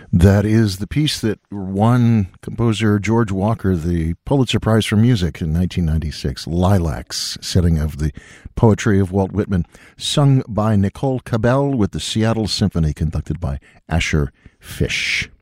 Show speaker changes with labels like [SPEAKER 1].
[SPEAKER 1] That is the piece that won composer George Walker the Pulitzer Prize for Music in 1996, Lilacs, setting of the poetry of Walt Whitman, sung by Nicole Cabell with the Seattle Symphony, conducted by Asher Fish.